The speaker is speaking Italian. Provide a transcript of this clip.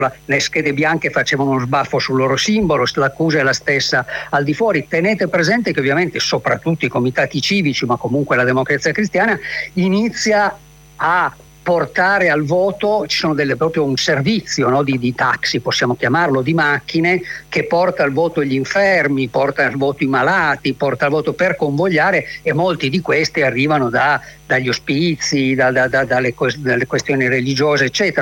le schede bianche facevano uno sbaffo sul loro simbolo, l'accusa è la stessa al di fuori. Tenete presente che ovviamente soprattutto i comitati civici, ma comunque la Democrazia Cristiana, inizia a portare al voto, ci sono proprio un servizio, no, di taxi, possiamo chiamarlo, di macchine, che porta al voto gli infermi, porta al voto i malati, porta al voto per convogliare, e molti di questi arrivano dagli ospizi, dalle questioni religiose, eccetera.